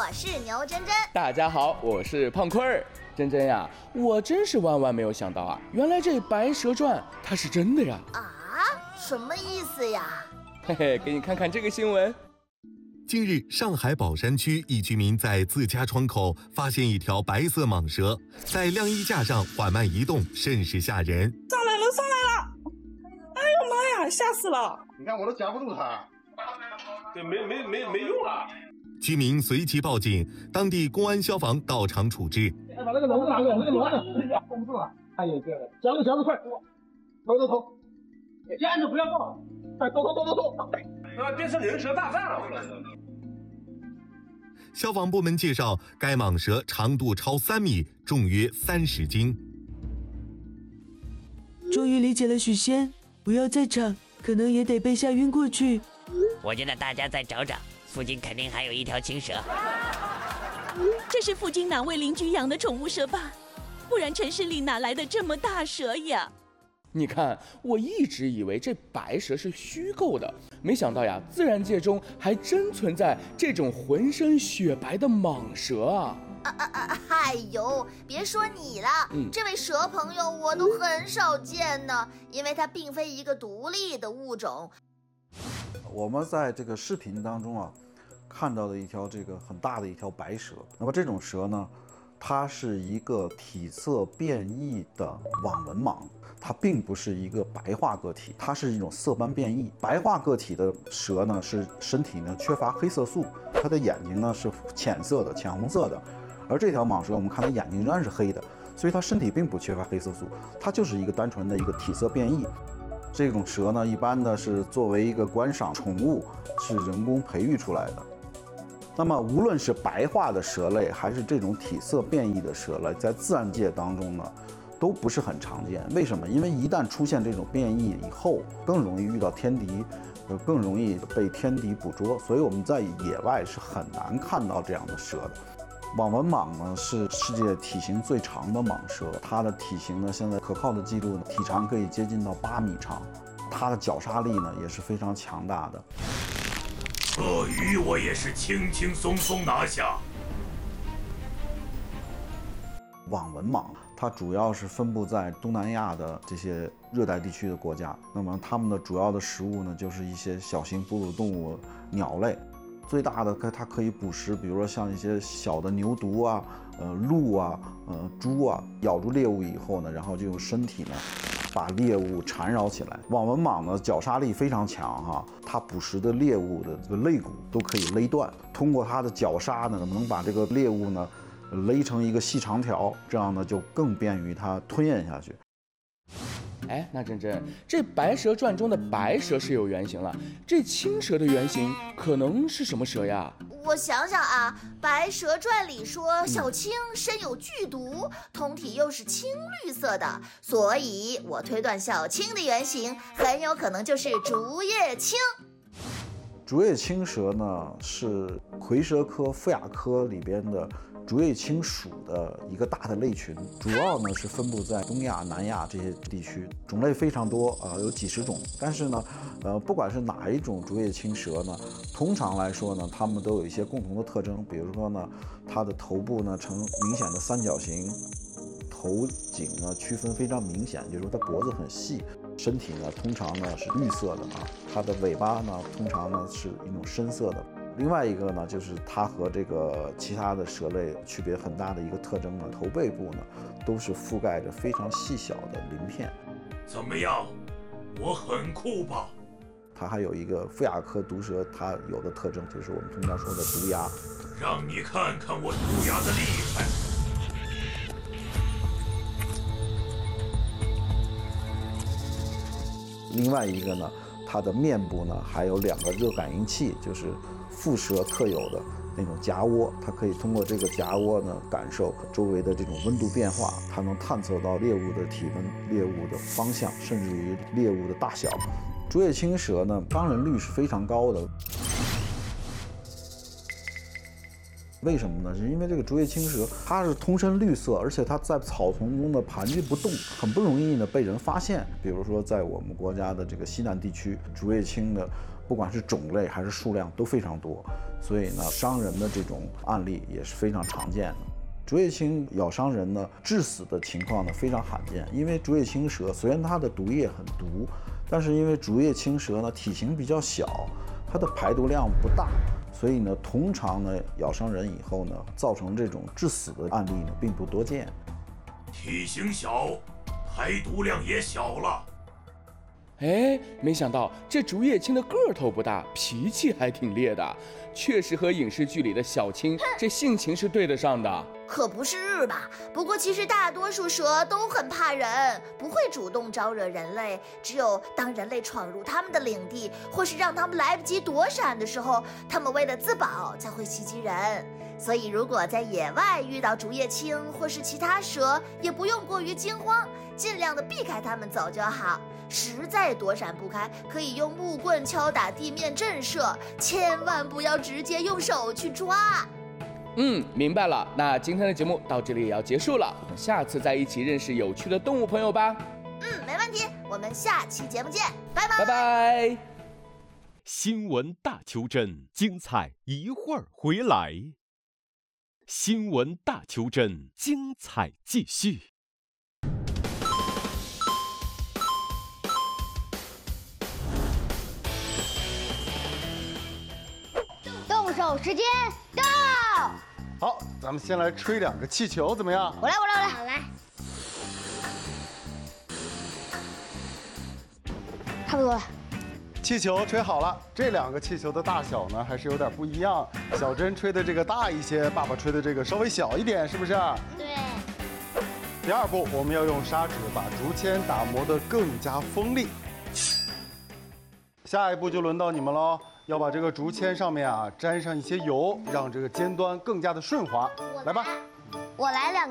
我是牛真真。 大家好，我是胖坤儿。真真呀，我真是万万没有想到啊，原来这《白蛇传》它是真的呀！ 啊，什么意思呀？ 嘿嘿，给你看看这个新闻。 近日，上海宝山区一居民在自家窗口发现一条白色蟒蛇，在晾衣架上缓慢移动，甚是吓人。 上来了！哎呦妈呀，吓死了！ 你看我都夹不住它。 对，没用啊！ 居民随即报警，当地公安消防到场处置。 把那个笼子拿过来，那个笼子封住了。哎呀，这个夹子快，走，坚持不要动，快走。 变成人蛇大战了， 消防部门介绍，该蟒蛇长度超3米，重约30斤。 终于理解了许仙，不要再吵，可能也得被吓晕过去。 我觉得大家再找找，附近肯定还有一条青蛇。 这是附近哪位邻居养的宠物蛇吧？不然城市里哪来的这么大蛇呀？ 你看，我一直以为这白蛇是虚构的，没想到呀，自然界中还真存在这种浑身雪白的蟒蛇啊！ 哎呦，别说你了，这位蛇朋友我都很少见呢，因为它并非一个独立的物种。 我们在这个视频当中啊，看到的一条这个很大的一条白蛇。那么这种蛇呢，它是一个体色变异的网纹蟒，它并不是一个白化个体，它是一种色斑变异。白化个体的蛇呢，是身体呢缺乏黑色素，它的眼睛呢是浅色的、浅红色的，而这条蟒蛇我们看它眼睛仍然是黑的，所以它身体并不缺乏黑色素，它就是一个单纯的一个体色变异。这种蛇呢，一般的是作为一个观赏宠物，是人工培育出来的。那么，无论是白化的蛇类，还是这种体色变异的蛇类，在自然界当中呢，都不是很常见。为什么？因为一旦出现这种变异以后，更容易遇到天敌，更容易被天敌捕捉，所以我们在野外是很难看到这样的蛇的。网纹蟒呢是世界体型最长的蟒蛇，它的体型呢现在可靠的记录呢，体长可以接近到8米长，它的绞杀力呢也是非常强大的。 鳄鱼我也是轻轻松松拿下。 网纹蟒它主要是分布在东南亚的这些热带地区的国家，那么它们的主要的食物呢就是一些小型哺乳动物、鸟类。最大的它可以捕食，比如说像一些小的牛犊啊、鹿啊、猪啊，咬住猎物以后呢，然后就用身体呢把猎物缠绕起来。网纹蟒呢绞杀力非常强哈，它捕食的猎物的这个肋骨都可以勒断，通过它的绞杀呢，能把这个猎物呢勒成一个细长条，这样呢就更便于它吞咽下去。 哎，那真真，这《白蛇传》中的白蛇是有原型了，这青蛇的原型可能是什么蛇呀？ 我想想啊，《白蛇传》里说小青身有剧毒，通体又是青绿色的，所以我推断小青的原型很有可能就是竹叶青。 竹叶青蛇呢是蝰蛇科腹亚科里边的竹叶青属的一个大的类群，主要呢是分布在东亚、南亚这些地区，种类非常多有几十种。但是呢，不管是哪一种竹叶青蛇呢，通常来说呢，它们都有一些共同的特征，比如说呢，它的头部呢呈明显的三角形，头颈呢区分非常明显，就是说它脖子很细，身体呢通常呢是绿色的它的尾巴呢通常呢是一种深色的。另外一个呢，就是它和这个其他的蛇类区别很大的一个特征呢，头背部呢都是覆盖着非常细小的鳞片。 怎么样？我很酷吧？ 它还有一个腹亚科毒蛇，它有的特征就是我们通常说的毒牙。 让你看看我毒牙的厉害！ 另外一个呢，它的面部呢还有2个热感应器，就是腹蛇特有的那种夹窝，它可以通过这个夹窝呢感受周围的这种温度变化，它能探测到猎物的体温、猎物的方向，甚至于猎物的大小。竹叶青蛇呢，当然率是非常高的。为什么呢？是因为这个竹叶青蛇它是通身绿色，而且它在草丛中的盘踞不动，很不容易呢被人发现。比如说在我们国家的这个西南地区，竹叶青的不管是种类还是数量都非常多，所以呢，伤人的这种案例也是非常常见的。竹叶青咬伤人呢，致死的情况呢非常罕见，因为竹叶青蛇虽然它的毒液很毒，但是因为竹叶青蛇呢体型比较小，它的排毒量不大，所以呢，通常呢咬伤人以后呢，造成这种致死的案例呢并不多见。 体型小，排毒量也小了。 哎，没想到这竹叶青的个头不大，脾气还挺烈的，确实和影视剧里的小青这性情是对得上的。 可不是吧？不过其实大多数蛇都很怕人，不会主动招惹人类。只有当人类闯入他们的领地，或是让他们来不及躲闪的时候，他们为了自保才会袭击人。所以如果在野外遇到竹叶青或是其他蛇，也不用过于惊慌，尽量的避开它们走就好。实在躲闪不开，可以用木棍敲打地面震慑，千万不要直接用手去抓。 明白了。那今天的节目到这里也要结束了，我们下次再一起认识有趣的动物朋友吧。 没问题，我们下期节目见，拜拜。 拜拜。 新闻大邱镇，精彩一会儿回来。新闻大邱镇，精彩继续。 动手时间到！ 好，咱们先来吹2个气球，怎么样？ 我来。好来，差不多了。 气球吹好了，这2个气球的大小呢还是有点不一样。小珍吹的这个大一些，爸爸吹的这个稍微小一点，是不是？ 对。 第2步，我们要用砂纸把竹签打磨得更加锋利。下一步就轮到你们喽，要把这个竹签上面沾上一些油，让这个尖端更加的顺滑。来吧。 我来2